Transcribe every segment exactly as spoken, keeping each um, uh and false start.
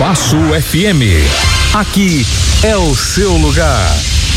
Espaço F M. Aqui é o seu lugar.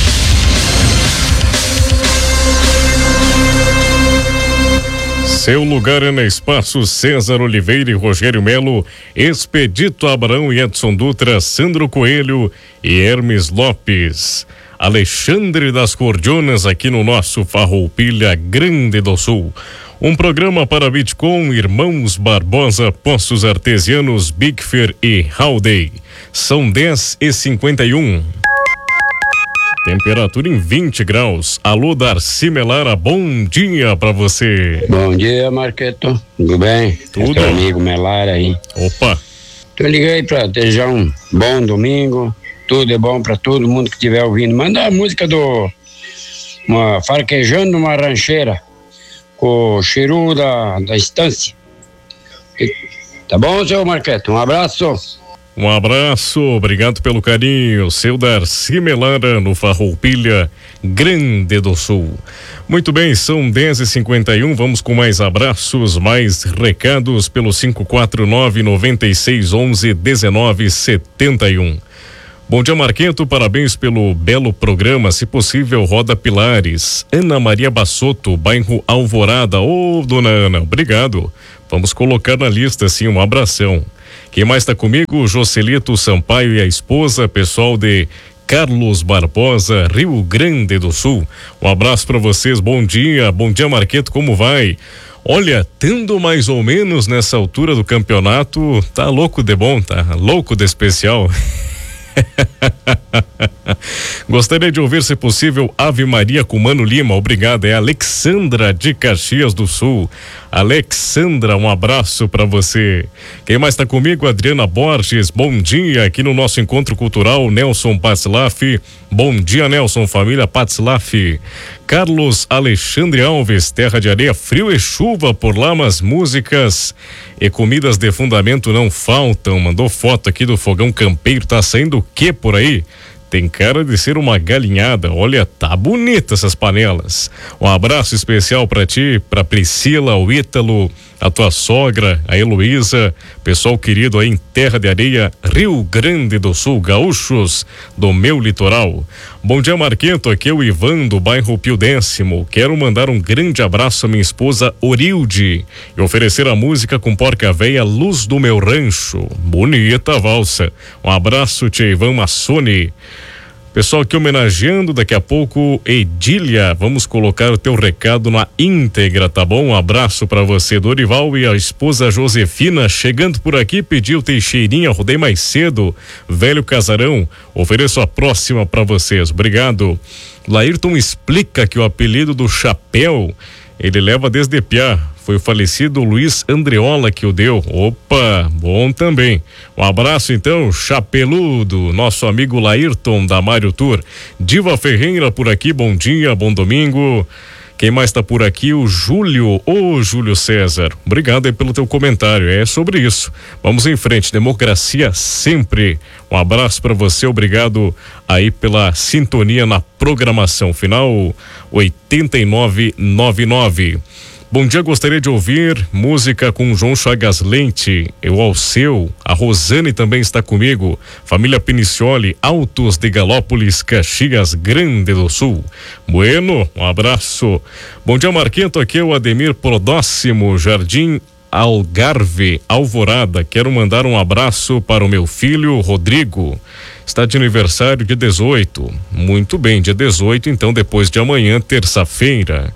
Seu lugar é no Espaço César Oliveira e Rogério Melo, Expedito Abrão e Edson Dutra, Sandro Coelho e Hermes Lopes. Alexandre das Cordionas aqui no nosso Farroupilha Grande do Sul. Um programa para Bitcom, Irmãos Barbosa, Poços Artesianos, Bigfer e Howday. São dez e cinquenta e um. Temperatura em vinte graus. Alô, Darcy Melara, bom dia pra você. Bom dia, Marqueto. Tudo bem? Tudo. É teu amigo Melara aí. Opa. Eu liguei pra desejar um bom domingo. Tudo é bom pra todo mundo que estiver ouvindo. Manda a música do uma, Farquejando uma Rancheira, com o Chiru da, da Estância. Tá bom, seu Marqueto? Um abraço. Um abraço, obrigado pelo carinho. Seu Darcy Melara no Farroupilha Grande do Sul. Muito bem, são dez e cinquenta e um. Vamos com mais abraços, mais recados pelo cinco quatro nove, nove seis, um um, um nove sete um. Bom dia, Marqueto, parabéns pelo belo programa, se possível roda Pilares. Ana Maria Bassotto, bairro Alvorada. Ô, dona Ana, obrigado. Vamos colocar na lista, sim, um abração. Quem mais está comigo? Joselito Sampaio e a esposa, pessoal de Carlos Barbosa, Rio Grande do Sul. Um abraço para vocês, bom dia, bom dia, Marqueto, como vai? Olha, tendo mais ou menos nessa altura do campeonato, tá louco de bom, tá louco de especial. Gostaria de ouvir, se possível, Ave Maria com Mano Lima. Obrigado, é a Alexandra de Caxias do Sul. Alexandra, um abraço para você. Quem mais está comigo? Adriana Borges, bom dia aqui no nosso encontro cultural. Nelson Patzlaff, bom dia, Nelson, família Patzlaff. Carlos Alexandre Alves, terra de areia, frio e chuva por lá, mas músicas e comidas de fundamento não faltam. Mandou foto aqui do fogão campeiro, tá saindo o que por aí? Tem cara de ser uma galinhada. Olha, tá bonita essas panelas. Um abraço especial pra ti, pra Priscila, o Ítalo, a tua sogra, a Heloísa, pessoal querido aí em Terra de Areia, Rio Grande do Sul, gaúchos do meu litoral. Bom dia, Marqueto, aqui é o Ivan do bairro Pio Décimo. Quero mandar um grande abraço à minha esposa Orilde e oferecer a música com Porca Véia, Luz do Meu Rancho. Bonita valsa. Um abraço, tia Ivan Massoni. Pessoal aqui homenageando, daqui a pouco, Edília, vamos colocar o teu recado na íntegra, tá bom? Um abraço para você, Dorival, e a esposa Josefina, chegando por aqui, pediu Teixeirinha, rodei mais cedo, velho casarão, ofereço a próxima para vocês, obrigado. Laírton explica que o apelido do Chapéu, ele leva desde piá. Foi o falecido Luiz Andreola que o deu. Opa, bom também. Um abraço então, Chapeludo, nosso amigo Laírton da Mário Tour. Diva Ferreira por aqui, bom dia, bom domingo. Quem mais está por aqui? O Júlio, ô Júlio César. Obrigado aí pelo teu comentário, é sobre isso. Vamos em frente, democracia sempre. Um abraço para você, obrigado aí pela sintonia na programação. Final oitenta e nove noventa e nove. Bom dia, gostaria de ouvir música com João Chagas Lente, eu Alceu, a Rosane também está comigo, família Pinicioli, Altos de Galópolis, Caxias Grande do Sul. Bueno, um abraço. Bom dia, Marquento, aqui é o Ademir Prodóximo, Jardim Algarve, Alvorada. Quero mandar um abraço para o meu filho Rodrigo, está de aniversário dia dezoito. Muito bem, dia dezoito, então depois de amanhã, terça-feira.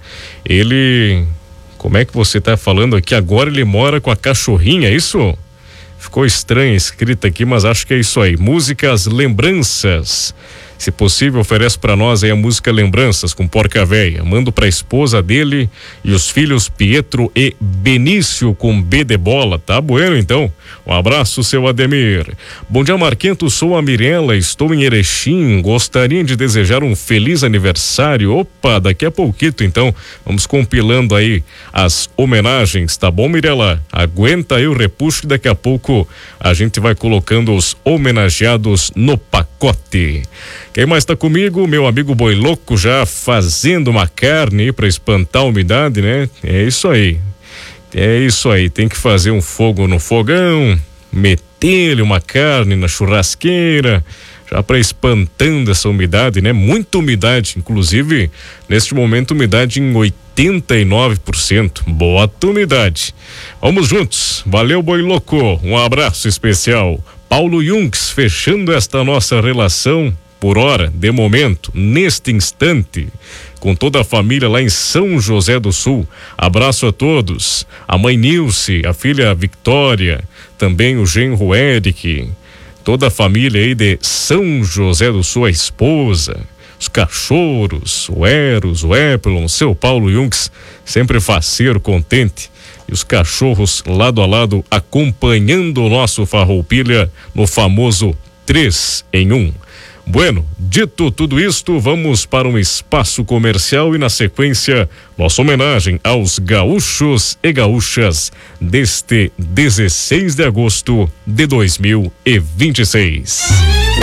Ele... Como é que você tá falando aqui? Agora ele mora com a cachorrinha, é isso? Ficou estranho escrito aqui, mas acho que é isso aí. Músicas Lembranças. Se possível, oferece para nós aí a música Lembranças com Porca Véia. Mando para a esposa dele e os filhos Pietro e Benício com B de bola. Tá bueno, então? Um abraço, seu Ademir. Bom dia, Marquento. Sou a Mirella, estou em Erechim. Gostaria de desejar um feliz aniversário. Opa, daqui a pouquinho, então. Vamos compilando aí as homenagens, tá bom, Mirella? Aguenta aí o repuxo que daqui a pouco a gente vai colocando os homenageados no pacote. Quem mais está comigo? Meu amigo Boi Louco já fazendo uma carne para espantar a umidade, né? É isso aí. É isso aí. Tem que fazer um fogo no fogão, meter telha, uma carne na churrasqueira, já para espantando essa umidade, né? Muita umidade, inclusive neste momento umidade em oitenta e nove por cento. Bota umidade. Vamos juntos. Valeu, Boi Louco. Um abraço especial. Paulo Junks fechando esta nossa relação por hora, de momento, neste instante, com toda a família lá em São José do Sul. Abraço a todos. A mãe Nilce, a filha Victória, também o genro Eric, toda a família aí de São José do Sul, a esposa, os cachorros, o Eros, o Epilon, seu Paulo Junks, sempre faceiro, contente, e os cachorros lado a lado acompanhando o nosso Farroupilha no famoso três em um. Bueno, dito tudo isto, vamos para um espaço comercial e na sequência, nossa homenagem aos gaúchos e gaúchas deste dezesseis de agosto de dois mil e vinte e seis.